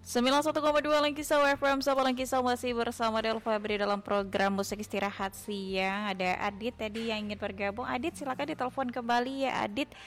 91,2 Langkisau FM. Sahabat Langkisau, masih bersama Del Fabri dalam program Musik Istirahat Siang. Ada Adit tadi yang ingin bergabung. Adit, silakan ditelepon kembali ya Adit.